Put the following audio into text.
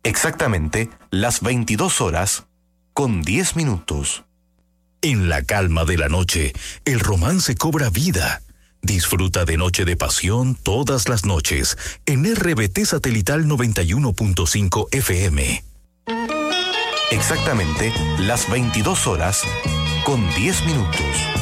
Exactamente las 22 horas con 10 minutos. En la calma de la noche, el romance cobra vida. Disfruta de Noche de Pasión todas las noches en RBT Satelital 91.5 FM. Exactamente las 22 horas con 10 minutos.